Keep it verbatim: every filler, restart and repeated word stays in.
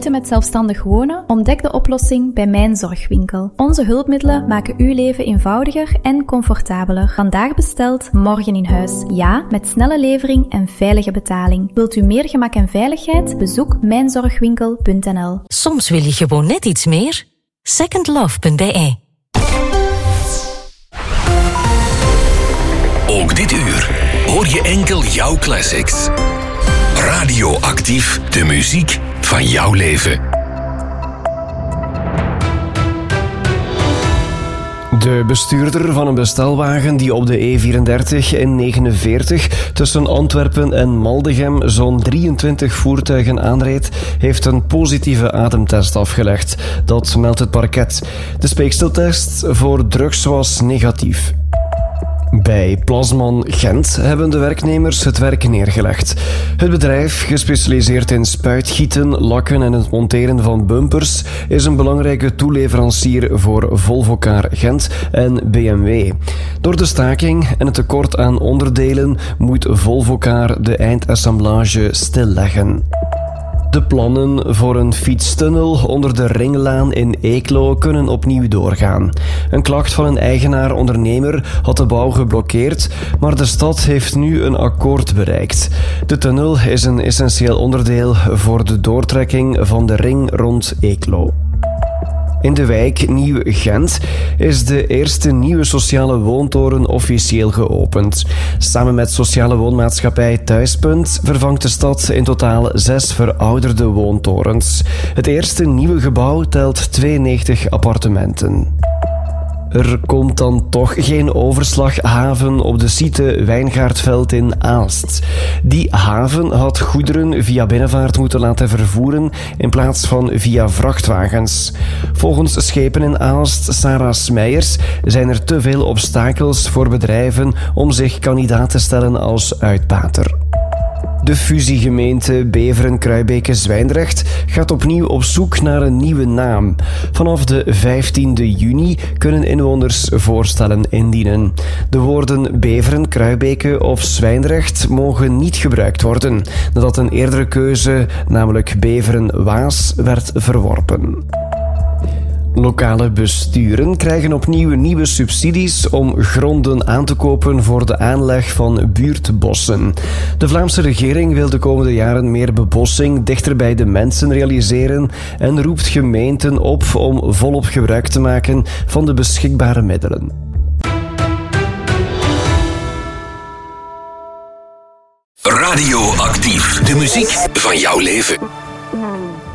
moeite met zelfstandig wonen? Ontdek de oplossing bij Mijn Zorgwinkel. Onze hulpmiddelen maken uw leven eenvoudiger en comfortabeler. Vandaag besteld, morgen in huis. Ja, met snelle levering en veilige betaling. Wilt u meer gemak en veiligheid? Bezoek mijn zorgwinkel punt n l. Soms wil je gewoon net iets meer. second love punt b e. Ook dit uur hoor je enkel jouw classics. Radioactief, de muziek van jouw leven. De bestuurder van een bestelwagen die op de E vierendertig in negenenveertig tussen Antwerpen en Maldegem zo'n drieëntwintig voertuigen aanreed, heeft een positieve ademtest afgelegd. Dat meldt het parket. De speeksteltest voor drugs was negatief. Bij Plasman Gent hebben de werknemers het werk neergelegd. Het bedrijf, gespecialiseerd in spuitgieten, lakken en het monteren van bumpers, is een belangrijke toeleverancier voor Volvocar Gent en B M W. Door de staking en het tekort aan onderdelen moet Volvocar de eindassemblage stilleggen. De plannen voor een fietstunnel onder de Ringlaan in Eeklo kunnen opnieuw doorgaan. Een klacht van een eigenaar-ondernemer had de bouw geblokkeerd, maar de stad heeft nu een akkoord bereikt. De tunnel is een essentieel onderdeel voor de doortrekking van de ring rond Eeklo. In de wijk Nieuw-Gent is de eerste nieuwe sociale woontoren officieel geopend. Samen met sociale woonmaatschappij Thuispunt vervangt de stad in totaal zes verouderde woontorens. Het eerste nieuwe gebouw telt tweeënnegentig appartementen. Er komt dan toch geen overslaghaven op de site Wijngaardveld in Aalst. Die haven had goederen via binnenvaart moeten laten vervoeren in plaats van via vrachtwagens. Volgens Schepen in Aalst, Sarah Smeijers, zijn er te veel obstakels voor bedrijven om zich kandidaat te stellen als uitbater. De fusiegemeente Beveren-Kruibeke-Zwijndrecht gaat opnieuw op zoek naar een nieuwe naam. Vanaf de vijftiende juni kunnen inwoners voorstellen indienen. De woorden Beveren, Kruibeke of Zwijndrecht mogen niet gebruikt worden, nadat een eerdere keuze, namelijk Beveren-Waas, werd verworpen. Lokale besturen krijgen opnieuw nieuwe subsidies om gronden aan te kopen voor de aanleg van buurtbossen. De Vlaamse regering wil de komende jaren meer bebossing dichter bij de mensen realiseren en roept gemeenten op om volop gebruik te maken van de beschikbare middelen. Radioactief, de muziek van jouw leven.